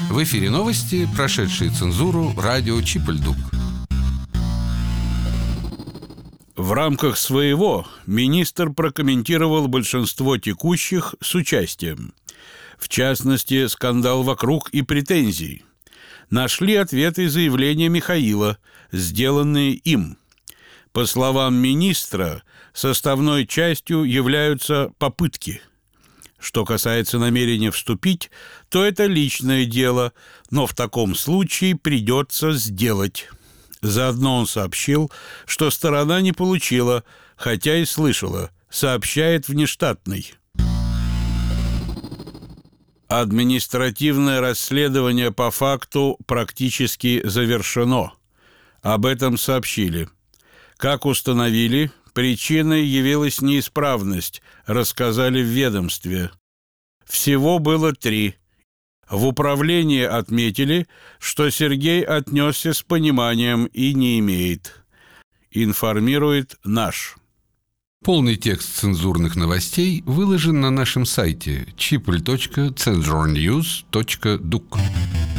В эфире новости, прошедшие цензуру, радио Чип-Ль-Дук. В рамках своего министр прокомментировал большинство текущих с участием. В частности, скандал вокруг и претензий. Нашли ответы и заявления Михаила, сделанные им. По словам министра, составной частью являются попытки. Что касается намерения вступить, то это личное дело, но в таком случае придется сделать. Заодно он сообщил, что сторона не получила, хотя и слышала, сообщает внештатный. Административное расследование по факту практически завершено. Об этом сообщили. Как установили, причиной явилась неисправность, рассказали в ведомстве. Всего было 3. В управлении отметили, что Сергей отнесся с пониманием и не имеет. Информирует наш. Полный текст цензурных новостей выложен на нашем сайте chipl.censurnews.duc.